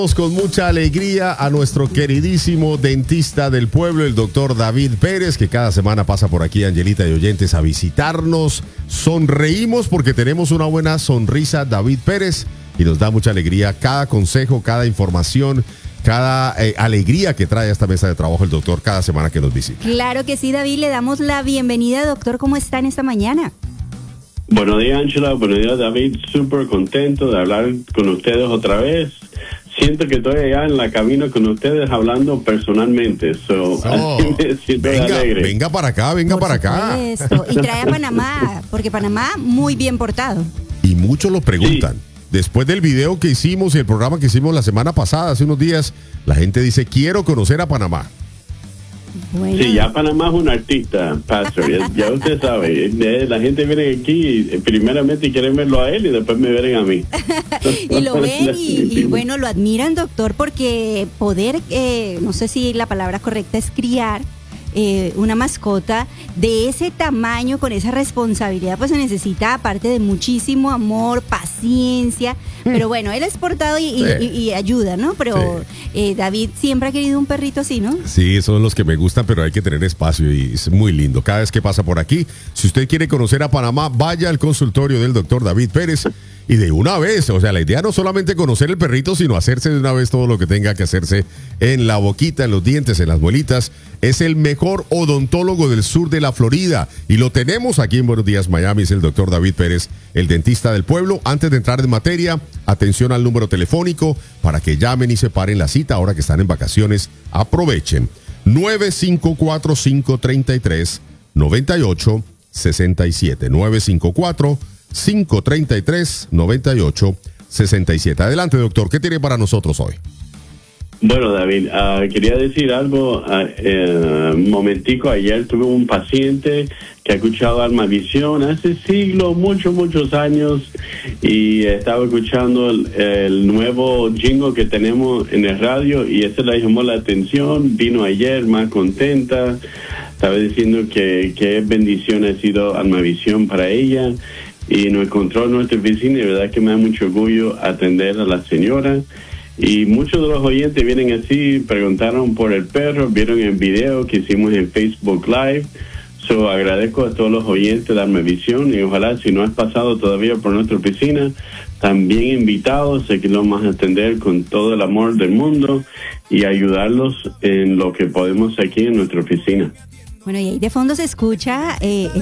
Con mucha alegría a nuestro queridísimo dentista del pueblo, el doctor David Pérez, que cada semana pasa por aquí, Angelita y oyentes, a visitarnos. Sonreímos porque tenemos una buena sonrisa, David Pérez, y nos da mucha alegría cada consejo, cada información, cada alegría que trae a esta mesa de trabajo el doctor cada semana que nos visita. Claro que sí, David, le damos la bienvenida, doctor. ¿Cómo está en esta mañana? Buenos días, Ángela. Buenos días, David. Súper contento de hablar con ustedes otra vez. Siento que estoy allá en la cabina con ustedes hablando personalmente. Así me siento alegre. Venga para acá, venga para acá. Y trae a Panamá, porque Panamá muy bien portado. Y muchos lo preguntan. Sí. Después del video que hicimos y el programa que hicimos la semana pasada, hace unos días, la gente dice, quiero conocer a Panamá. Bueno. Sí, ya Panamá es un artista, Pastor. Ya usted sabe. La gente viene aquí y primeramente quieren verlo a él y después me ven a mí. Y lo ven y bueno, lo admiran, doctor, porque poder, no sé si la palabra correcta es criar una mascota de ese tamaño, con esa responsabilidad, pues se necesita, aparte de muchísimo amor, paciencia, pero bueno, él es portado y ayuda, ¿no? Pero sí. David siempre ha querido un perrito así, ¿no? Sí, son los que me gustan, pero hay que tener espacio y es muy lindo. Cada vez que pasa por aquí, si usted quiere conocer a Panamá, vaya al consultorio del doctor David Pérez. Y de una vez, o sea, la idea no solamente conocer el perrito, sino hacerse de una vez todo lo que tenga que hacerse en la boquita, en los dientes, en las muelitas. Es el mejor odontólogo del sur de la Florida. Y lo tenemos aquí en Buenos Días Miami, es el doctor David Pérez, el dentista del pueblo. Antes de entrar en materia, atención al número telefónico para que llamen y separen la cita ahora que están en vacaciones. Aprovechen. 954-533-9867. 954-533-9867. Adelante, doctor. ¿Qué tiene para nosotros hoy? Bueno, David, quería decir algo. Un momentico, ayer tuve un paciente que ha escuchado Almavisión hace siglos, muchos años, y estaba escuchando el nuevo jingle que tenemos en el radio, y eso le llamó la atención. Vino ayer más contenta. Estaba diciendo que bendición ha sido Almavisión para ella. Y nos encontró en nuestra oficina y de verdad que me da mucho orgullo atender a la señora. Y muchos de los oyentes vienen así, preguntaron por el perro, vieron el video que hicimos en Facebook Live. Agradezco a todos los oyentes de Almavisión y ojalá, si no has pasado todavía por nuestra oficina, también invitados, sé que lo vamos a atender con todo el amor del mundo y ayudarlos en lo que podemos aquí en nuestra oficina. Bueno, y ahí de fondo se escucha